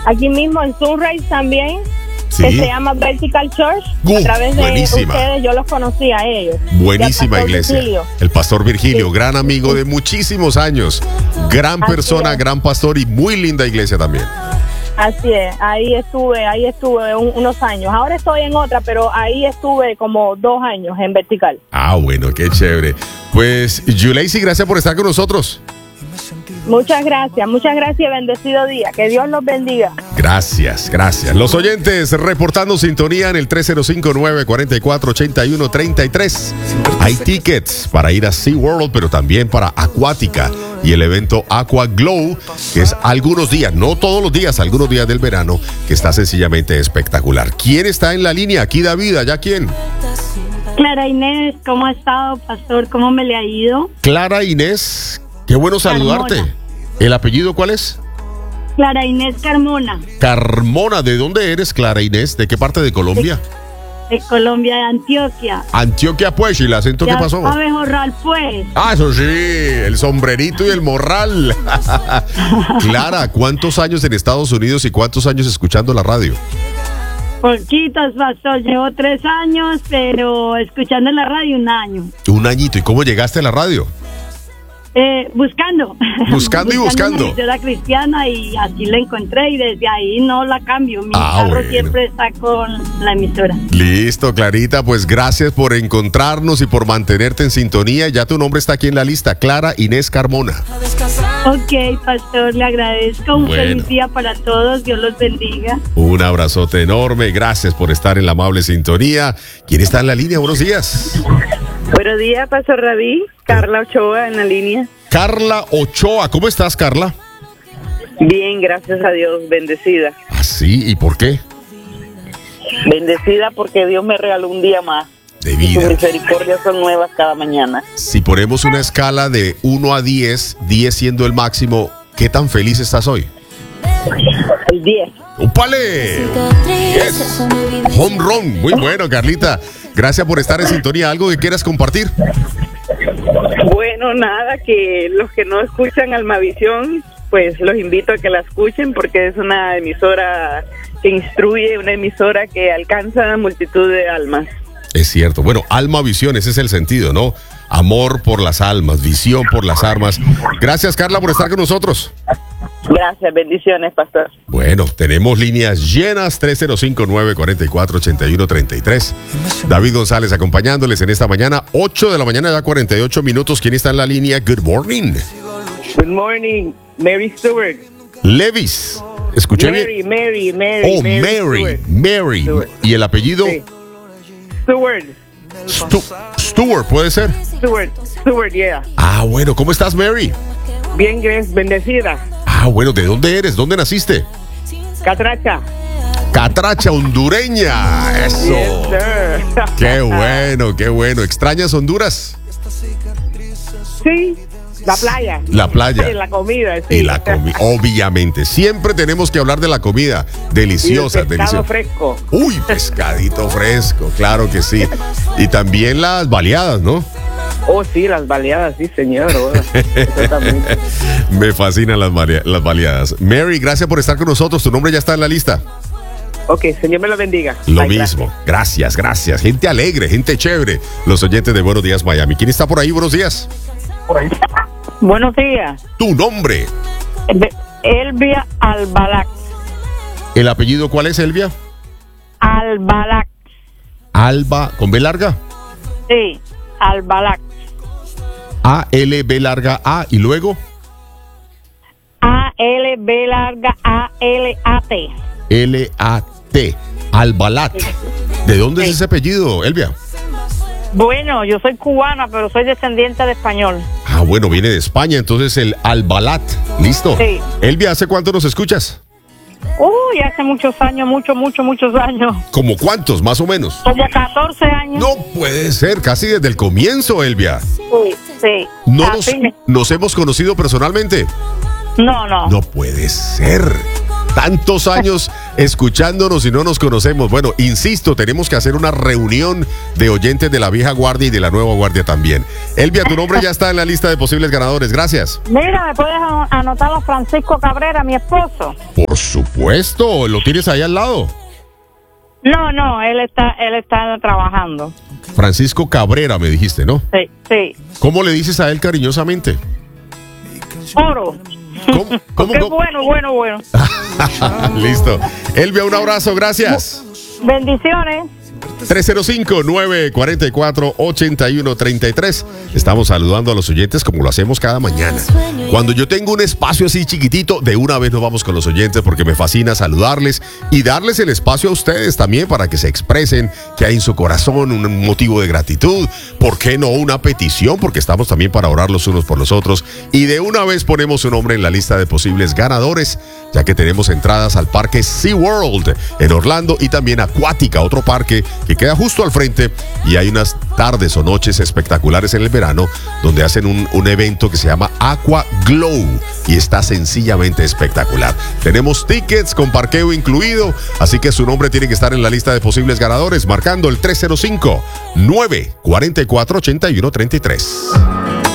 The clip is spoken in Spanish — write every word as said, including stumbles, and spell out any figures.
aquí mismo en Sunrise también, ¿Sí? que se llama Vertical Church. Uh, a través de buenísima. ustedes yo los conocí a ellos. Buenísima Y al pastor iglesia. Virgilio. El pastor Virgilio, Sí. gran amigo de muchísimos años. Gran Así persona, es. gran pastor y muy linda iglesia también. Así es, ahí estuve, ahí estuve un- unos años. Ahora estoy en otra, pero ahí estuve como dos años en Vertical. Ah, bueno, qué chévere. Pues, Yuleisi, gracias por estar con nosotros. Muchas gracias, muchas gracias y bendecido día. Que Dios los bendiga. Gracias, gracias. Los oyentes reportando sintonía en el tres cero cinco, nueve cuatro cuatro, ocho uno tres tres. Hay tickets para ir a SeaWorld, pero también para Acuática y el evento Aqua Glow, que es algunos días, no todos los días, algunos días del verano, que está sencillamente espectacular. ¿Quién está en la línea? Aquí David, ¿allá quién? Clara Inés, ¿cómo ha estado, pastor? ¿Cómo me le ha ido? Clara Inés, qué bueno saludarte. Carmona. ¿El apellido cuál es? Clara Inés Carmona, Carmona, ¿de dónde eres, Clara Inés? ¿De qué parte de Colombia? de Colombia, de Antioquia. Antioquia, pues, ¿y el acento qué Ya pasó? sabe jorral, pues. Ah, eso sí, el sombrerito y el morral. Clara, ¿cuántos años en Estados Unidos y cuántos años escuchando la radio? Poquitos, pastor. Llevo tres años, pero escuchando la radio un año. Un añito. ¿Y cómo llegaste a la radio? Eh, buscando. Buscando y buscando. Una emisora cristiana y así la encontré y desde ahí no la cambio. Mi Ah, carro bueno. siempre está con la emisora. Listo, Clarita, pues gracias por encontrarnos y por mantenerte en sintonía. Ya tu nombre está aquí en la lista, Clara Inés Carmona. Ok, pastor, le agradezco. Un Bueno. feliz día para todos. Dios los bendiga. Un abrazote enorme, gracias por estar en la amable sintonía. ¿Quién está en la línea? Buenos días. Buenos días, Pastor David. Carla Ochoa en la línea. Carla Ochoa, ¿cómo estás, Carla? Bien, gracias a Dios, bendecida. ¿Ah, sí? ¿Y por qué? Bendecida porque Dios me regaló un día más. De Sus vida. misericordias son nuevas cada mañana. Si ponemos una escala de uno a diez, diez siendo el máximo, ¿qué tan feliz estás hoy? El diez. ¡Upale! Yes. Home run. Muy bueno, Carlita. Gracias por estar en sintonía. ¿Algo que quieras compartir? Bueno, nada, que los que no escuchan Almavisión, pues los invito a que la escuchen porque es una emisora que instruye, una emisora que alcanza a multitud de almas. Es cierto. Bueno, alma, visión, ese es el sentido, ¿no? Amor por las almas, visión por las armas. Gracias, Carla, por estar con nosotros. Gracias, bendiciones, Pastor. Bueno, tenemos líneas llenas, tres cero cinco, nueve cuatro cuatro, ocho uno tres tres. David González acompañándoles en esta mañana, ocho de la mañana, ya cuarenta y ocho minutos. ¿Quién está en la línea? Good morning. Good morning, Mary Stewart. Levis. ¿Escuché Mary, bien? Mary, Mary. Oh, Mary, Stewart. Mary. Stewart. ¿Y el apellido? Sí. Stewart. Stu- Stewart, ¿puede ser? Stewart. Stewart, yeah. Ah, bueno, ¿cómo estás, Mary? Bien, gracias, bendecida. Ah, bueno, ¿de dónde eres? ¿Dónde naciste? Catracha. Catracha hondureña. Eso. Yes, sir. Qué bueno, qué bueno. ¿Extrañas Honduras? Sí, la playa. La playa. Y la comida, sí. Y la comida, obviamente. Siempre tenemos que hablar de la comida. Deliciosa, Y el pescado deliciosa. fresco. Uy, pescadito fresco, claro que sí. Y también las baleadas, ¿no? Oh, sí, las baleadas, sí, señor. Oh, exactamente. Me fascinan las, balea- las baleadas. Mary, gracias por estar con nosotros. Tu nombre ya está en la lista. Ok, Señor me lo bendiga. Lo Bye, mismo. Gracias, gracias. Gente alegre, gente chévere. Los oyentes de Buenos Días Miami. ¿Quién está por ahí? Buenos días. Buenos días. Tu nombre. Elvia Albalac. ¿El apellido cuál es, Elvia? Albalac. Alba, ¿con B larga? Sí, Albalac. A, L, B larga, A. ¿Y luego? A L B larga A L A T. L, A, T. Albalat. ¿De dónde es Sí. ese apellido, Elvia? Bueno, yo soy cubana, pero soy descendiente de español. Ah, bueno, viene de España, entonces el Albalat. ¿Listo? Sí. Elvia, ¿hace cuánto nos escuchas? Uy, hace muchos años, muchos, muchos, muchos años. ¿Como cuántos, más o menos? Como catorce años. No puede ser, casi desde el comienzo, Elvia. Sí, sí. ¿No nos, Así me- nos hemos conocido personalmente? No, no. No puede ser. Tantos años escuchándonos y no nos conocemos. Bueno, insisto, tenemos que hacer una reunión de oyentes de la vieja guardia y de la nueva guardia también. Elvia, tu nombre ya está en la lista de posibles ganadores. Gracias. Mira, ¿me puedes anotar a Francisco Cabrera, mi esposo? Por supuesto, ¿lo tienes ahí al lado? No, no, él está, él está trabajando. Francisco Cabrera, me dijiste, ¿no? Sí, sí. ¿Cómo le dices a él cariñosamente? Oro. ¿Cómo? ¿Cómo, Qué cómo? bueno, bueno, bueno. Listo. Elvia, un abrazo, gracias. Bendiciones. tres cero cinco, nueve cuatro cuatro, ocho uno tres tres. Estamos saludando a los oyentes como lo hacemos cada mañana. Cuando yo tengo un espacio así chiquitito, de una vez nos vamos con los oyentes porque me fascina saludarles y darles el espacio a ustedes también para que se expresen que hay en su corazón un motivo de gratitud. ¿Por qué no una petición? Porque estamos también para orar los unos por los otros. Y de una vez ponemos su nombre en la lista de posibles ganadores, ya que tenemos entradas al parque SeaWorld en Orlando y también Acuática, otro parque que queda justo al frente, y hay unas tardes o noches espectaculares en el verano donde hacen un, un evento que se llama Aqua Glow y está sencillamente espectacular. Tenemos tickets con parqueo incluido, así que su nombre tiene que estar en la lista de posibles ganadores marcando el tres cero cinco, nueve cuatro cuatro, ocho uno tres tres.